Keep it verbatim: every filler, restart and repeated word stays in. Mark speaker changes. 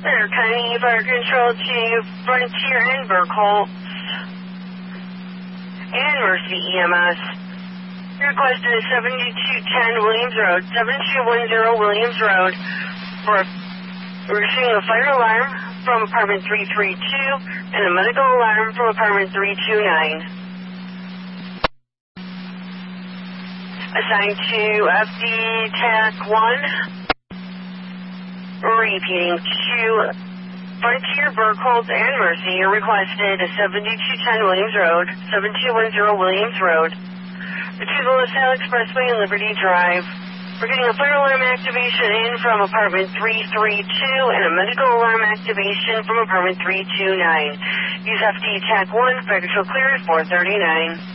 Speaker 1: Air County Fire Control to Frontier and Burkholz and Mercy E M S. Request is seventy-two ten Williams Road, seventy-two ten Williams Road, for receiving a fire alarm from apartment three three two and a medical alarm from apartment three two nine. Assigned to F D T A C one. Repeating to Frontier, Burkholz, and Mercy. Your requested is seventy-two ten Williams Road, seventy-two ten Williams Road, to the LaSalle Expressway and Liberty Drive. We're getting a fire alarm activation in from apartment three three two and a medical alarm activation from apartment three two nine. Use F D T A C one, fire control cleared, four thirty-nine.